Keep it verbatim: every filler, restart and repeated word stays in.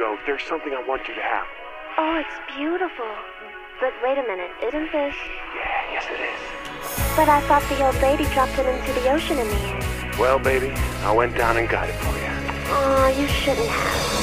go, there's something I want you to have. Oh, it's beautiful. But wait a minute, isn't this... Yeah, yes it is. But I thought the old lady dropped it into the ocean in the end. Well, baby, I went down and got it for you. Aw, you shouldn't have.